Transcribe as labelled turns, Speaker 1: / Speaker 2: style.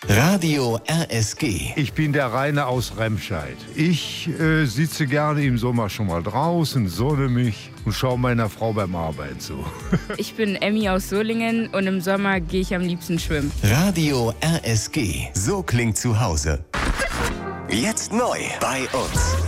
Speaker 1: Radio RSG.
Speaker 2: Ich bin der Rainer aus Remscheid. Ich sitze gerne im Sommer schon mal draußen, sonne mich und schaue meiner Frau beim Arbeiten zu.
Speaker 3: Ich bin Emmy aus Solingen und im Sommer gehe ich am liebsten schwimmen.
Speaker 1: Radio RSG. So klingt zu Hause. Jetzt neu bei uns.